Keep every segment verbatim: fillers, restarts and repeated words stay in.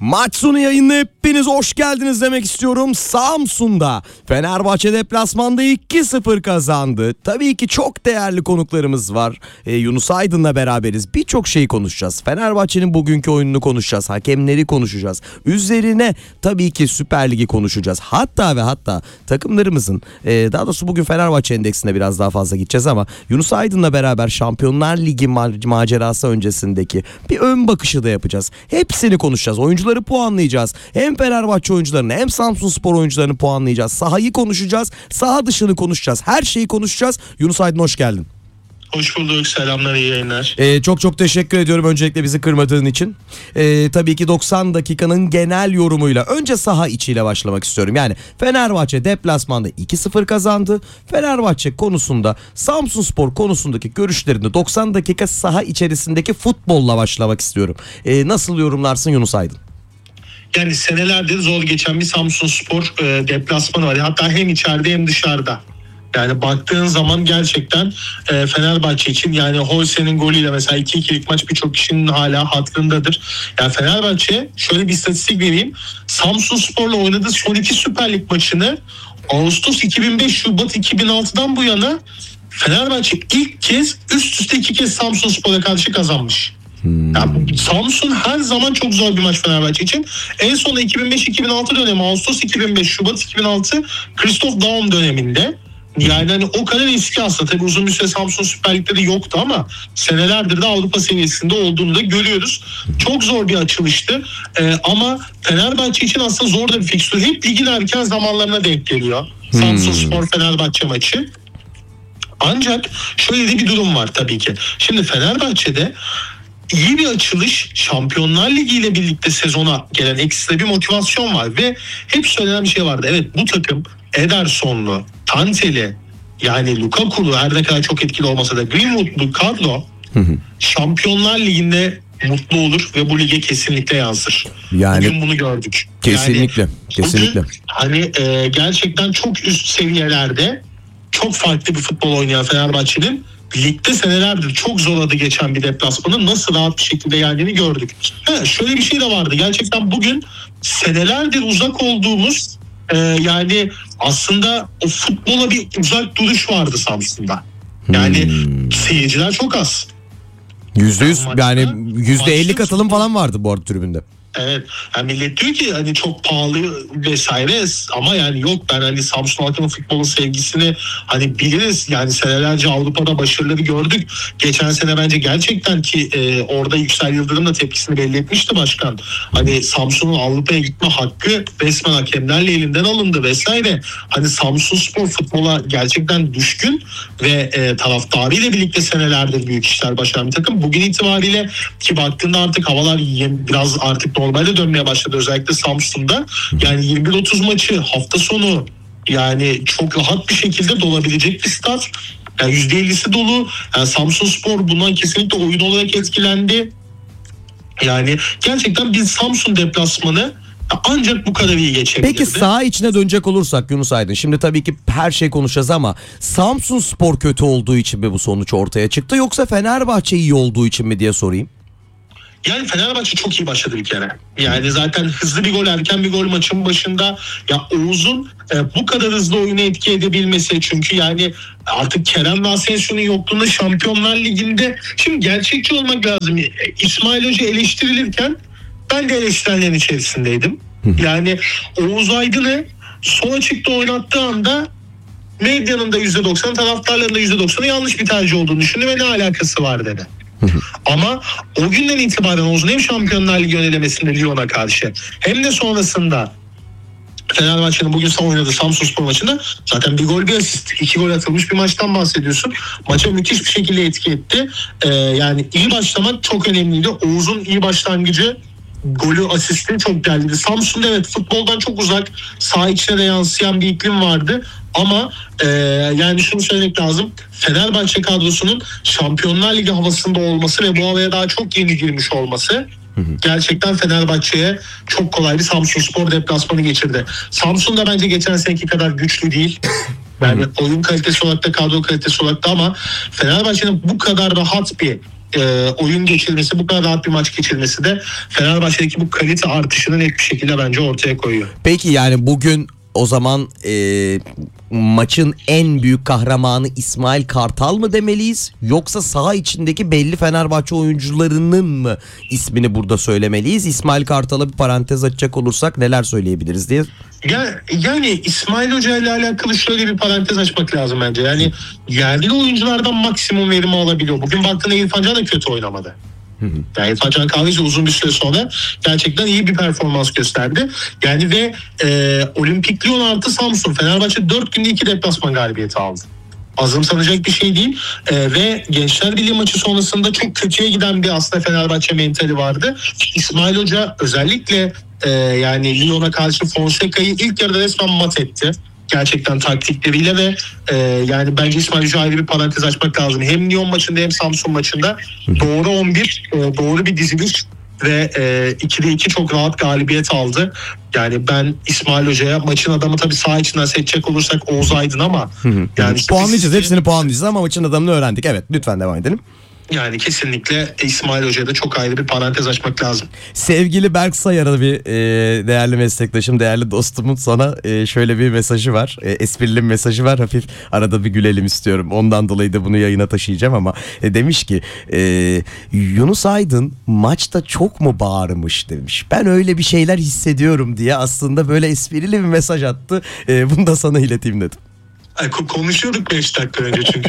Maç sonu yayınına hepiniz hoş geldiniz demek istiyorum. Samsun'da Fenerbahçe deplasmanda iki sıfır kazandı. Tabii ki çok değerli konuklarımız var. Ee, Yunus Aydın'la beraberiz. Birçok şeyi konuşacağız. Fenerbahçe'nin bugünkü oyununu konuşacağız. Hakemleri konuşacağız. Üzerine tabii ki Süper Lig'i konuşacağız. Hatta ve hatta takımlarımızın e, daha doğrusu bugün Fenerbahçe endeksine biraz daha fazla gideceğiz ama Yunus Aydın'la beraber Şampiyonlar Ligi ma- macerası öncesindeki bir ön bakışı da yapacağız. Hepsini konuşacağız. Oyuncuları puanlayacağız. Hem Fenerbahçe oyuncularını hem Samsunspor oyuncularını puanlayacağız. Sahayı konuşacağız. Saha dışını konuşacağız. Her şeyi konuşacağız. Yunus Aydın hoş geldin. Hoş bulduk. Selamlar, iyi yayınlar. Ee, çok çok teşekkür ediyorum öncelikle bizi kırmadığın için. Ee, tabii ki doksan dakikanın genel yorumuyla önce saha içiyle başlamak istiyorum. Yani Fenerbahçe deplasmanda iki sıfır kazandı. Fenerbahçe konusunda Samsunspor konusundaki görüşlerini doksan dakika saha içerisindeki futbolla başlamak istiyorum. Ee, nasıl yorumlarsın Yunus Aydın? Yani senelerdir zor geçen bir Samsunspor e, deplasmanı var. Hatta hem içeride hem dışarıda. Yani baktığın zaman gerçekten e, Fenerbahçe için yani Holse'nin golüyle mesela iki ikilik maç birçok kişinin hala hatırındadır. Yani Fenerbahçe şöyle bir istatistik vereyim. Samsunspor'la oynadığı son iki Süper Lig maçını Ağustos iki bin beş Şubat iki bin altıdan bu yana Fenerbahçe ilk kez üst üste iki kez Samsunspor'a karşı kazanmış. Hmm. Yani Samsun her zaman çok zor bir maç Fenerbahçe için. En son iki bin beş iki bin altı dönemi Ağustos iki bin beş Şubat iki bin altı Christoph Daum döneminde. Yani hani o kadar eski aslında. Tabii uzun bir süre Samsun Süper Lig'de de yoktu ama senelerdir de Avrupa seviyesinde olduğunu da görüyoruz. Çok zor bir açılıştı. Ee, ama Fenerbahçe için aslında zor da bir fikstür. Hep ligin erken zamanlarına denk geliyor. Hmm. Samsunspor Fenerbahçe maçı. Ancak şöyle de bir durum var tabii ki. Şimdi Fenerbahçe'de iyi bir açılış, Şampiyonlar Ligi ile birlikte sezona gelen ekstra bir motivasyon var ve hep söylenen bir şey vardı. Evet, bu takım Edersonlu, Tanteli, yani Lukaku'lu her ne kadar çok etkili olmasa da Greenwood'lu kadro Şampiyonlar Ligi'nde mutlu olur ve bu lige kesinlikle yansır. Yani bugün bunu gördük. Kesinlikle. Yani kesinlikle. Bugün, hani e, gerçekten çok üst seviyelerde çok farklı bir futbol oynayan Fenerbahçe'nin ligde senelerdir çok zor adı geçen bir deplasmanın nasıl rahat bir şekilde geldiğini gördük. Ha, şöyle bir şey de vardı. Gerçekten bugün senelerdir uzak olduğumuz e, yani aslında o futbola bir uzak duruş vardı Samsun'da. Yani hmm. seyirciler çok az. Yüzde yüz yani yüzde elli katılım falan vardı bu arada tribünde. Evet. Yani millet diyor ki hani çok pahalı vesaire ama yani yok, ben hani Samsun halkının futbolun sevgisini hani biliriz. Yani senelerce Avrupa'da başarıları gördük. Geçen sene bence gerçekten ki e, orada Yüksel Yıldırım da tepkisini belli etmişti başkan. Hani Samsun'un Avrupa'ya gitme hakkı resmen hakemlerle elinden alındı vesaire. Hani Samsunspor futbola gerçekten düşkün ve e, taraftarıyla birlikte senelerdir büyük işler başaran bir takım. Bugün itibariyle ki baktığında artık havalar biraz artık normalde dönmeye başladı özellikle Samsun'da. Yani yirmi bir otuz maçı hafta sonu yani çok rahat bir şekilde dolabilecek bir stat. Yani yüzde ellisi dolu. Yani Samsunspor bundan kesinlikle oyun olarak etkilendi. Yani gerçekten bir Samsun deplasmanı ancak bu kadar iyi geçebilirdi. Peki saha içine dönecek olursak Yunus Aydın, şimdi tabii ki her şey konuşacağız ama Samsunspor kötü olduğu için mi bu sonuç ortaya çıktı yoksa Fenerbahçe iyi olduğu için mi diye sorayım. Yani Fenerbahçe çok iyi başladı bir kere. Yani zaten hızlı bir gol, erken bir gol maçın başında. Ya Oğuz'un e, bu kadar hızlı oyuna etki edebilmesi. Çünkü yani artık Kerem ve Asensio'nun yokluğunda Şampiyonlar Ligi'nde. Şimdi gerçekçi olmak lazım. İsmail Hoca eleştirilirken ben de eleştirilenlerin içerisindeydim. Yani Oğuz Aydın'ı sol açıkta oynattığı anda medyanın da yüzde doksanı, taraftarların da yüzde doksanı yanlış bir tercih olduğunu düşündü ve ne alakası var dedi. Ama o günden itibaren Oğuz'un hem Şampiyonlar Ligi önelemesinde Lyon'a karşı hem de sonrasında Fenerbahçe'nin bugün oynadığı Samsunspor maçında zaten bir gol bir asist, iki gol atılmış bir maçtan bahsediyorsun. Maça müthiş bir şekilde etki etti. Ee, yani iyi başlamak çok önemliydi. Oğuz'un iyi başlangıcı, golü, asisti çok değerliydi. Samsun'da evet futboldan çok uzak, saha içine de yansıyan bir iklim vardı. Ama e, yani şunu söylemek lazım. Fenerbahçe kadrosunun Şampiyonlar Ligi havasında olması ve bu havaya daha çok yeni girmiş olması gerçekten Fenerbahçe'ye çok kolay bir Samsunspor deplasmanı geçirdi. Samsun da bence geçen seneki kadar güçlü değil. Yani oyun kalitesi olarak da kadro kalitesi olarak da ama Fenerbahçe'nin bu kadar rahat bir e, oyun geçirmesi, bu kadar rahat bir maç geçirmesi de Fenerbahçe'deki bu kalite artışını net bir şekilde bence ortaya koyuyor. Peki yani bugün o zaman e, maçın en büyük kahramanı İsmail Kartal mı demeliyiz? Yoksa saha içindeki belli Fenerbahçe oyuncularının mı ismini burada söylemeliyiz? İsmail Kartal'a bir parantez açacak olursak neler söyleyebiliriz diye. Ya, yani İsmail Hoca ile alakalı şöyle bir parantez açmak lazım bence. Yani yerli oyunculardan maksimum verimi alabiliyor. Bugün baktığında İrfan Can da kötü oynamadı. Yani İrfan Can Kahveci uzun bir süre sonra gerçekten iyi bir performans gösterdi. Yani ve e, Olimpik Lyon artı Samsun, Fenerbahçe dört günde iki deplasman galibiyeti aldı. Azımsanacak bir şey değil. E, ve Gençler Birliği maçı sonrasında çok kötüye giden bir aslında Fenerbahçe mentali vardı. İsmail Hoca özellikle e, yani Lyon'a karşı Fonseca'yı ilk yarıda resmen mat etti. Gerçekten taktikleriyle ve e, yani bence İsmail Hoca ayrı bir parantez açmak lazım. Hem Lyon maçında hem Samsun maçında doğru on bir, e, doğru bir diziliş ve e, ikide iki çok rahat galibiyet aldı. Yani ben İsmail Hoca'ya, maçın adamı tabii saha içinden seçecek olursak Oğuz Aydın ama yani puanlayacağız, hepsini puanlayacağız ama maçın adamını öğrendik. Evet, lütfen devam edelim. Yani kesinlikle İsmail Hoca'ya da çok ayrı bir parantez açmak lazım. Sevgili Berk Sayar'a bir e, değerli meslektaşım, değerli dostumun sana e, şöyle bir mesajı var. E, esprili bir mesajı var. Hafif arada bir gülelim istiyorum. Ondan dolayı da bunu yayına taşıyacağım ama e, demiş ki e, Yunus Aydın maçta çok mu bağırmış demiş. Ben öyle bir şeyler hissediyorum diye aslında böyle esprili bir mesaj attı. E, bunu da sana ileteyim dedim. Ay, konuşuyorduk beş dakika önce çünkü.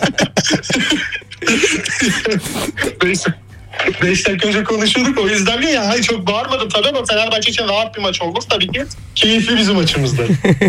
beş dakika önce konuşuyorduk, o yüzden mi ya? Hayır, çok bağırmadım tabii ama Fenerbahçe için rahat bir maç olması tabii ki keyifli bizim maçımızdı.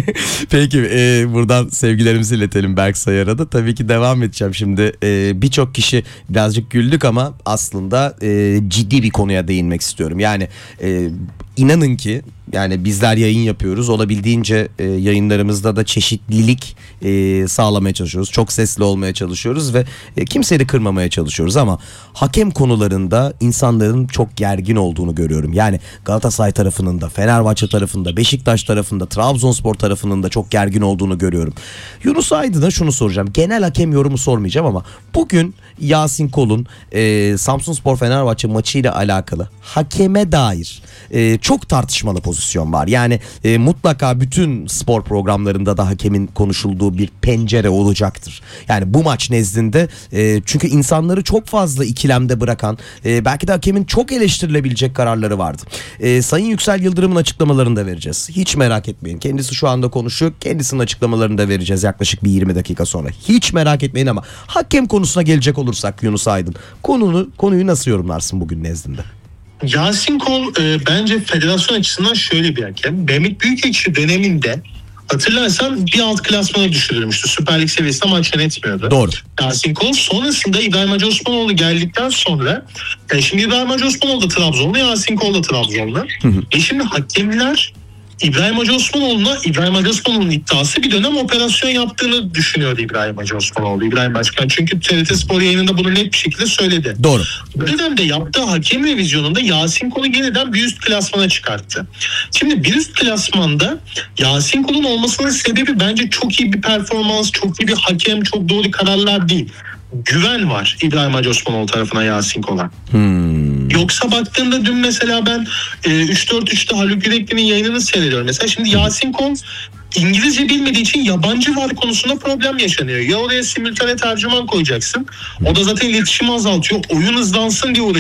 Peki e, buradan sevgilerimizi iletelim Berk Sayar'a da. Tabii ki devam edeceğim şimdi. E, Birçok kişi birazcık güldük ama aslında e, ciddi bir konuya değinmek istiyorum. Yani e, inanın ki yani bizler yayın yapıyoruz. Olabildiğince e, yayınlarımızda da çeşitlilik e, sağlamaya çalışıyoruz. Çok sesli olmaya çalışıyoruz ve e, kimseyi de kırmamaya çalışıyoruz ama hakem konularında insanların çok gergin olduğunu görüyorum. Yani Galatasaray tarafının da, Fenerbahçe tarafında, Beşiktaş tarafında, Trabzonspor tarafının da çok gergin olduğunu görüyorum. Yunus Aydın'a şunu soracağım. Genel hakem yorumu sormayacağım ama bugün Yasin Kol'un e, Samsunspor Fenerbahçe maçıyla alakalı hakeme dair e, çok tartışmalı pozisyon var. Yani e, mutlaka bütün spor programlarında da hakemin konuşulduğu bir pencere olacaktır. Yani bu maç nezdinde e, çünkü insanları çok fazla ikilemde bırakan e, belki de hakemin çok eleştirilebilecek kararları vardı. E, Sayın Yüksel Yıldırım'ın açıklamalarını da vereceğiz. Hiç merak etmeyin. Kendisi şu anda konuşuyor. Kendisinin açıklamalarını da vereceğiz yaklaşık bir yirmi dakika sonra. Hiç merak etmeyin ama hakem konusuna gelecek olursak Yunus Aydın, konunu konuyu nasıl yorumlarsın bugün nezdinde? Yasin Kol e, bence federasyon açısından şöyle bir hakem. Mehmet Büyükekşi döneminde hatırlarsan bir alt klasmana düşürülmüştü. Süper Lig seviyesinde maç yönetmiyordu. Doğru. Yasin Kol sonrasında İbrahim Hacı Osmanoğlu geldikten sonra e, şimdi İbrahim Hacı Osmanoğlu da Trabzonlu, Yasin Kol da Trabzonlu. Hı hı. E şimdi hakemler İbrahim Hacı Osmanoğlu'na, İbrahim Hacı Osmanoğlu'nun iddiası bir dönem operasyon yaptığını düşünüyordu İbrahim Hacı Osmanoğlu, İbrahim Başkan. Çünkü T R T Spor yayınında bunu net bir şekilde söyledi. Doğru. Bu dönemde yaptığı hakem revizyonunda Yasin Kol'u yeniden bir üst klasmana çıkarttı. Şimdi bir üst klasmanda Yasin Kol'un olmasının sebebi bence çok iyi bir performans, çok iyi bir hakem, çok doğru kararlar değil. Güven var İbrahim Hacı Osmanoğlu tarafına Yasin Kol'a. Hmm. Yoksa baktığında dün mesela ben e, üç dört üçte Haluk Yürekli'nin yayınını seyrediyorum. Mesela şimdi Yasin Kol İngilizce bilmediği için yabancı var konusunda problem yaşanıyor. Ya oraya simultane tercüman koyacaksın. O da zaten iletişimi azaltıyor. Oyun hızlansın diye